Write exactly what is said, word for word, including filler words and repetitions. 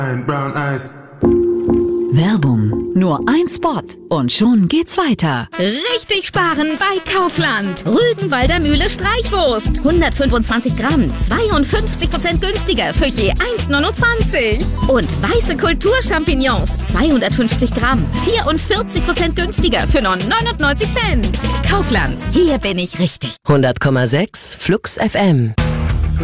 Ein Brown Eyes. Werbung. Nur ein Spot und schon geht's weiter. Richtig sparen bei Kaufland. Rügenwalder Mühle Streichwurst. hundertfünfundzwanzig Gramm, zweiundfünfzig Prozent günstiger für je eins neunundzwanzig. Und weiße Kulturchampignons, zweihundertfünfzig Gramm, vierundvierzig Prozent günstiger für nur neunundneunzig Cent. Kaufland, hier bin ich richtig. hundert Komma sechs Flux F M.